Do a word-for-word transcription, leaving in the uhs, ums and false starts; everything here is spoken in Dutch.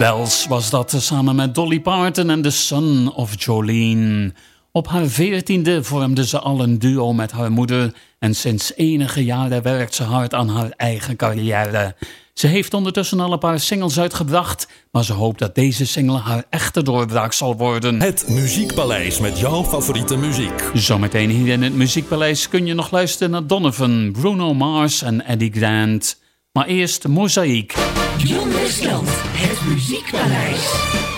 Bells was dat samen met Dolly Parton en The Son of Jolene. Op haar veertiende vormde ze al een duo met haar moeder en sinds enige jaren werkt ze hard aan haar eigen carrière. Ze heeft ondertussen al een paar singles uitgebracht, maar ze hoopt dat deze single haar echte doorbraak zal worden. Het Muziekpaleis met jouw favoriete muziek. Zometeen hier in het Muziekpaleis kun je nog luisteren naar Donovan, Bruno Mars en Eddie Grant. Maar eerst Mozaïek. John Westland, het Muziekpaleis.